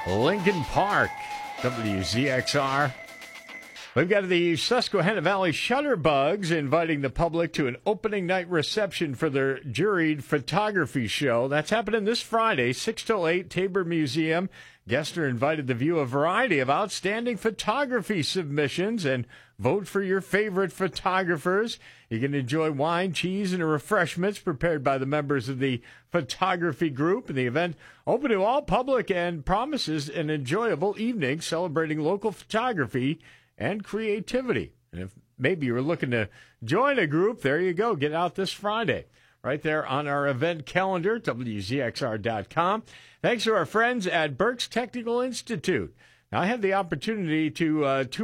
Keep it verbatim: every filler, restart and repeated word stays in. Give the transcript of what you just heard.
Lincoln Park, W Z X R. We've got the Susquehanna Valley Shutterbugs inviting the public to an opening night reception for their juried photography show. That's happening this Friday, six till eight, Tabor Museum. Guests are invited to view a variety of outstanding photography submissions and vote for your favorite photographers. You can enjoy wine, cheese, and refreshments prepared by the members of the photography group. And the event open to all public and promises an enjoyable evening celebrating local photography and creativity. And if maybe you're looking to join a group, there you go. Get out this Friday. Right there on our event calendar, W Z X R dot com. Thanks to our friends at Berks Technical Institute. Now, I had the opportunity to uh, tour